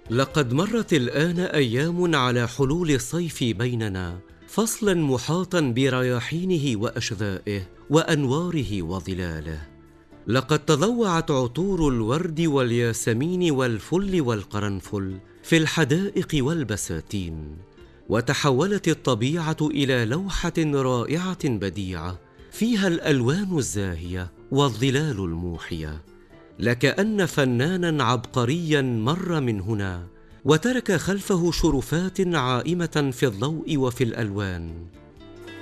لقد مرت الآن أيام على حلول الصيف بيننا، فصلا محاطا برياحينه وأشذائه وأنواره وظلاله. لقد تضوعت عطور الورد والياسمين والفل والقرنفل في الحدائق والبساتين، وتحولت الطبيعة إلى لوحة رائعة بديعة فيها الألوان الزاهية والظلال الموحية، لكأن فنانا عبقريا مر من هنا وترك خلفه شرفات عائمة في الضوء وفي الألوان.